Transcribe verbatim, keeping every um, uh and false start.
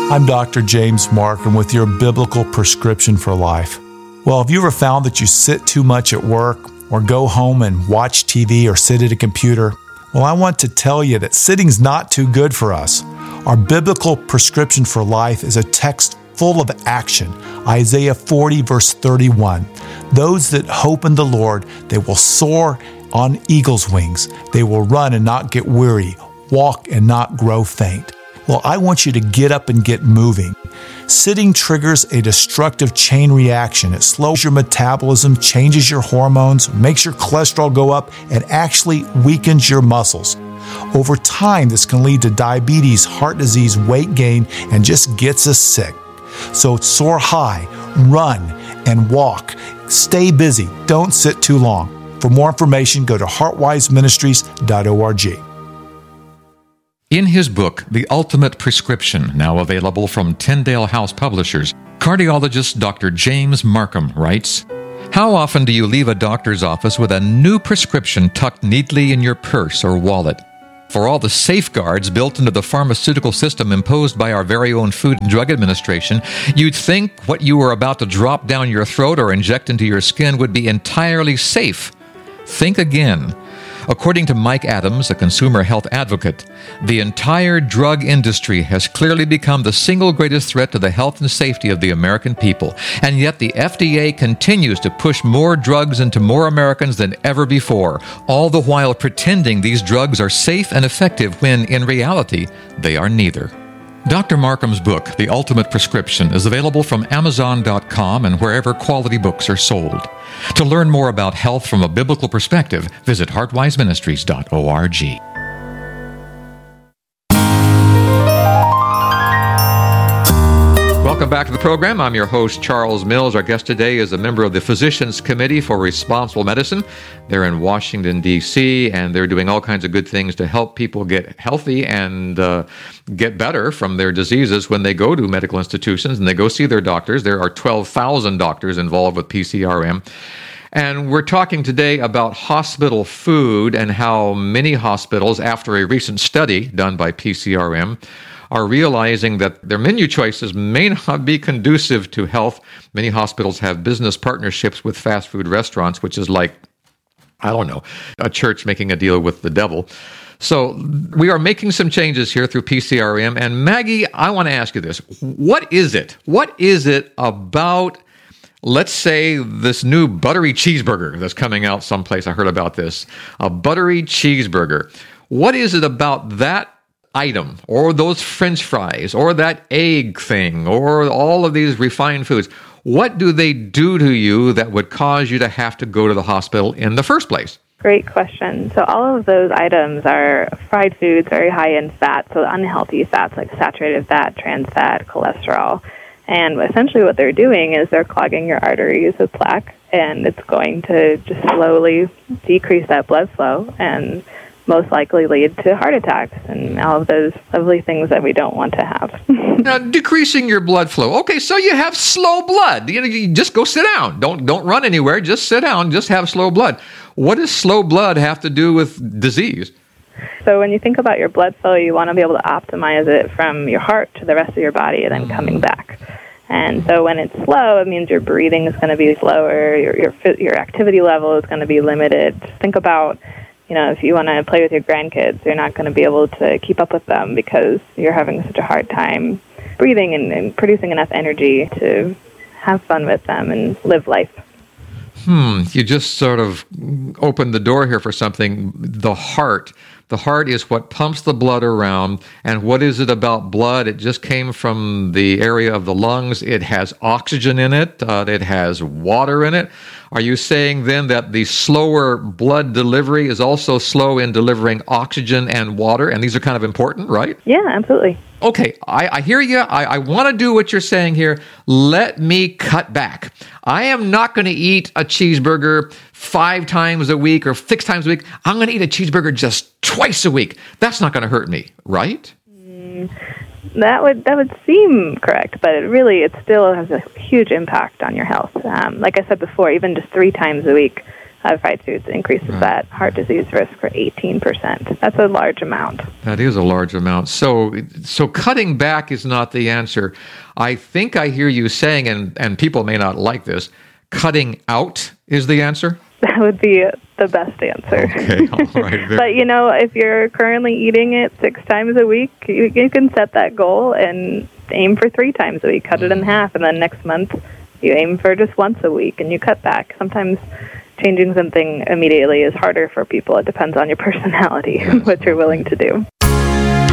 I'm Doctor James Markham with your biblical prescription for life. Well, have you ever found that you sit too much at work or go home and watch T V or sit at a computer? Well, I want to tell you that sitting's not too good for us. Our biblical prescription for life is a text full of action. Isaiah forty, verse thirty-one. Those that hope in the Lord, they will soar on eagle's wings. They will run and not get weary, walk and not grow faint. Well, I want you to get up and get moving. Sitting triggers a destructive chain reaction. It slows your metabolism, changes your hormones, makes your cholesterol go up, and actually weakens your muscles. Over time, this can lead to diabetes, heart disease, weight gain, and just gets us sick. So soar high, run, and walk. Stay busy. Don't sit too long. For more information, go to heart wise ministries dot org. In his book, The Ultimate Prescription, now available from Tyndale House Publishers, cardiologist Doctor James Markham writes, "How often do you leave a doctor's office with a new prescription tucked neatly in your purse or wallet? For all the safeguards built into the pharmaceutical system imposed by our very own Food and Drug Administration, you'd think what you were about to drop down your throat or inject into your skin would be entirely safe. Think again. According to Mike Adams, a consumer health advocate, the entire drug industry has clearly become the single greatest threat to the health and safety of the American people, and yet the F D A continues to push more drugs into more Americans than ever before, all the while pretending these drugs are safe and effective when, in reality, they are neither." Doctor Markham's book, The Ultimate Prescription, is available from Amazon dot com and wherever quality books are sold. To learn more about health from a biblical perspective, visit heart wise ministries dot org. Welcome back to the program. I'm your host, Charles Mills. Our guest today is a member of the Physicians Committee for Responsible Medicine. They're in Washington, D C, and they're doing all kinds of good things to help people get healthy and uh, get better from their diseases when they go to medical institutions and they go see their doctors. There are twelve thousand doctors involved with P C R M. And we're talking today about hospital food and how many hospitals, after a recent study done by P C R M, are realizing that their menu choices may not be conducive to health. Many hospitals have business partnerships with fast food restaurants, which is like, I don't know, a church making a deal with the devil. So we are making some changes here through P C R M. And Maggie, I want to ask you this. What is it? What is it about, let's say, this new buttery cheeseburger that's coming out someplace? I heard about this. A buttery cheeseburger. What is it about that item, or those French fries, or that egg thing, or all of these refined foods? What do they do to you that would cause you to have to go to the hospital in the first place? Great question. So all of those items are fried foods, very high in fat, so unhealthy fats like saturated fat, trans fat, cholesterol. And essentially what they're doing is they're clogging your arteries with plaque, and it's going to just slowly decrease that blood flow and most likely lead to heart attacks and all of those lovely things that we don't want to have. Now, decreasing your blood flow. Okay, so you have slow blood. You know, you just go sit down. Don't don't run anywhere. Just sit down. Just have slow blood. What does slow blood have to do with disease? So when you think about your blood flow, you want to be able to optimize it from your heart to the rest of your body and then mm. coming back. And so when it's slow, it means your breathing is going to be slower, your your your activity level is going to be limited. Think about, you know, if you want to play with your grandkids, you're not going to be able to keep up with them because you're having such a hard time breathing and, and producing enough energy to have fun with them and live life. Hmm, you just sort of opened the door here for something. The heart. The heart is what pumps the blood around. And what is it about blood? It just came from the area of the lungs. It has oxygen in it. Uh, it has water in it. Are you saying then that the slower blood delivery is also slow in delivering oxygen and water? And these are kind of important, right? Yeah, absolutely. Okay, I, I hear you. I, I want to do what you're saying here. Let me cut back. I am not going to eat a cheeseburger five times a week or six times a week. I'm going to eat a cheeseburger just twice a week. That's not going to hurt me, right? Mm, that would that would seem correct, but it really, it still has a huge impact on your health. Um, like I said before, even just three times a week of fried foods increases Right. that heart disease risk for eighteen percent. That's a large amount. That is a large amount. So, so cutting back is not the answer. I think I hear you saying, and, and people may not like this, cutting out is the answer? That would be the best answer. Okay, all right. Very- But, you know, if you're currently eating it six times a week, you, you can set that goal and aim for three times a week, cut it in half, and then next month you aim for just once a week and you cut back. Sometimes changing something immediately is harder for people. It depends on your personality, Yes. what you're willing to do.